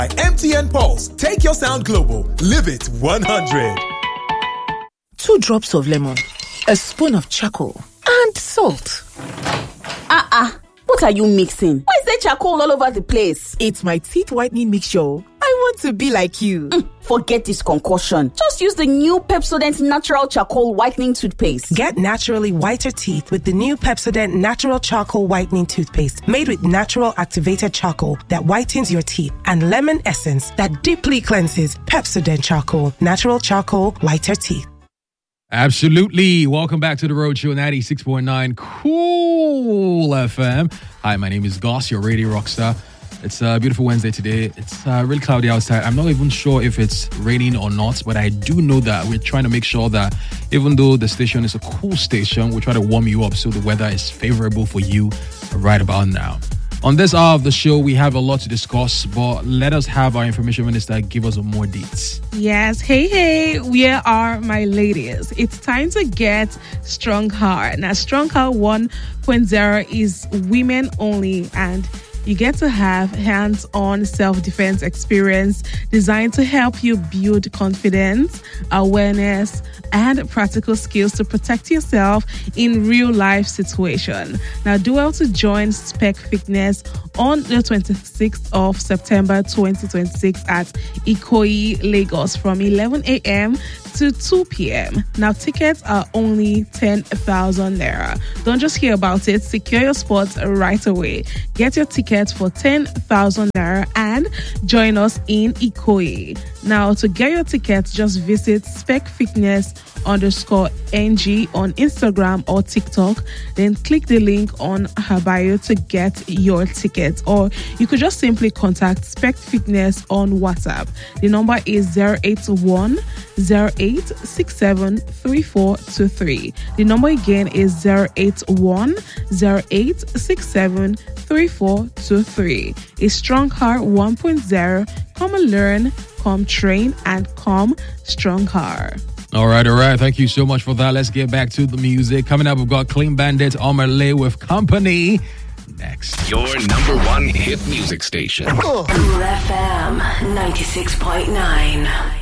MTN Pulse. Take your sound global. Live it 100. 2 drops of lemon, a spoon of charcoal, and salt. What are you mixing? Why is there charcoal all over the place? It's my teeth whitening mixture. I want to be like you. Forget this concoction. Just use the new Pepsodent Natural Charcoal Whitening Toothpaste. Get naturally whiter teeth with the new Pepsodent Natural Charcoal Whitening Toothpaste, made with natural activated charcoal that whitens your teeth and lemon essence that deeply cleanses. Pepsodent Charcoal, natural charcoal, whiter teeth. Absolutely. Welcome back to the Road Show, 96.9 Cool FM. Hi, my name is Goss, your radio rockstar. It's a beautiful Wednesday today. It's really cloudy outside. I'm not even sure if it's raining or not, but I do know that we're trying to make sure that even though the station is a cool station, we try to warm you up so the weather is favorable for you right about now. On this hour of the show, we have a lot to discuss, but let us have our information minister give us more deets. Yes, hey, where are my ladies? It's time to get Strong Heart. Now, Strong Heart 1.0 is women only, and you get to have hands-on self-defense experience designed to help you build confidence, awareness, and practical skills to protect yourself in real-life situations. Now, do well to join Spec Fitness on the 26th of September 2026 at Ikoyi, Lagos from 11 a.m. to 2 p.m. Now, tickets are only 10,000 naira. Don't just hear about it. Secure your spots right away. Get your tickets for 10,000 naira and join us in Ikoyi. Now, to get your tickets, just visit specfitness_NG on Instagram or TikTok. Then click the link on her bio to get your tickets. Or you could just simply contact Spec Fitness on WhatsApp. The number is 081-0867-3423. The number again is 081-0867-3423. A Strong Heart 1.0. Come and learn, come train, and come Strong Heart. All right. Thank you so much for that. Let's get back to the music. Coming up, we've got Clean Bandit, Omerlay with Company. Next. Your number one hit music station. Cool FM 96.9.